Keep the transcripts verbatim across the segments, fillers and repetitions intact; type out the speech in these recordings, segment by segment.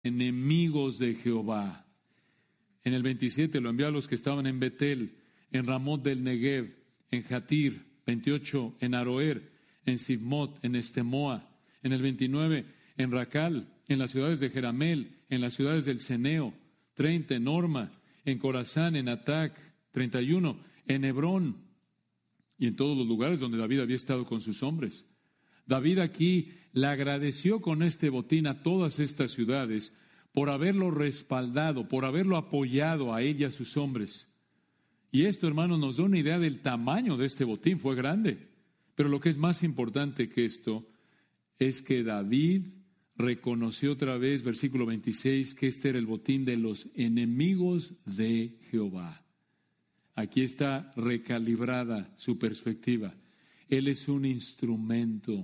enemigos de Jehová. En el veintisiete lo envió a los que estaban en Betel, en Ramot del Negev, en Jatir, veintiocho en Aroer, en Sibmot, en Estemoa, en el veintinueve en Racal, en las ciudades de Jeramel, en las ciudades del Ceneo, treinta en Orma, en Corazán, en Atac, treinta y uno en Hebrón, y en todos los lugares donde David había estado con sus hombres. David aquí le agradeció con este botín a todas estas ciudades por haberlo respaldado, por haberlo apoyado a él y a sus hombres. Y esto, hermanos, nos da una idea del tamaño de este botín. Fue grande. Pero lo que es más importante que esto es que David reconoció otra vez, versículo veintiséis, que este era el botín de los enemigos de Jehová. Aquí está recalibrada su perspectiva. Él es un instrumento.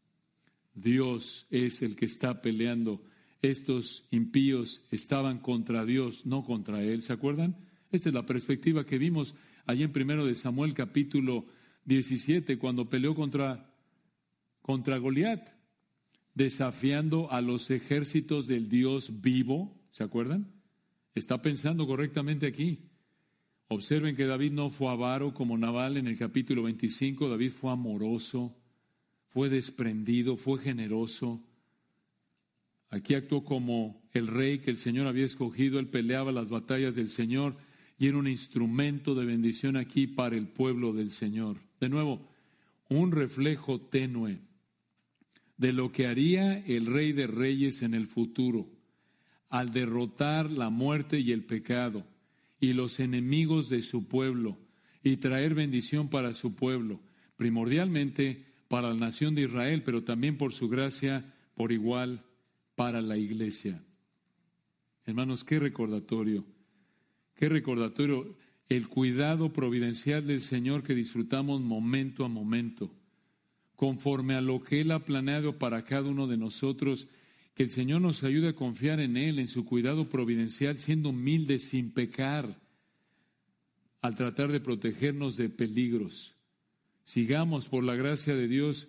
Dios es el que está peleando. Estos impíos estaban contra Dios, no contra él. ¿Se acuerdan? Esta es la perspectiva que vimos allí en primero de Samuel capítulo diecisiete, cuando peleó contra, contra Goliat, desafiando a los ejércitos del Dios vivo. ¿Se acuerdan? Está pensando correctamente aquí. Observen que David no fue avaro como Nabal en el capítulo veinticinco. David fue amoroso, fue desprendido, fue generoso. Aquí actuó como el rey que el Señor había escogido. Él peleaba las batallas del Señor y era un instrumento de bendición aquí para el pueblo del Señor. De nuevo, un reflejo tenue de lo que haría el Rey de Reyes en el futuro al derrotar la muerte y el pecado y los enemigos de su pueblo y traer bendición para su pueblo, primordialmente para la nación de Israel, pero también por su gracia, por igual para la iglesia. Hermanos, qué recordatorio, qué recordatorio, el cuidado providencial del Señor que disfrutamos momento a momento, conforme a lo que Él ha planeado para cada uno de nosotros. Que el Señor nos ayude a confiar en Él, en su cuidado providencial, siendo humildes, sin pecar, al tratar de protegernos de peligros. Sigamos, por la gracia de Dios,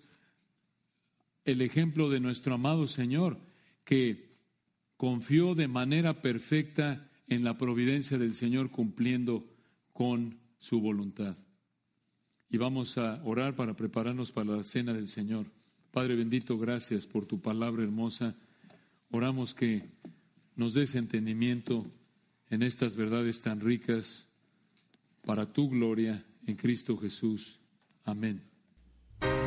el ejemplo de nuestro amado Señor, que confió de manera perfecta en la providencia del Señor, cumpliendo con su voluntad. Y vamos a orar para prepararnos para la cena del Señor. Padre bendito, gracias por tu palabra hermosa. Oramos que nos des entendimiento en estas verdades tan ricas para tu gloria en Cristo Jesús. Amén.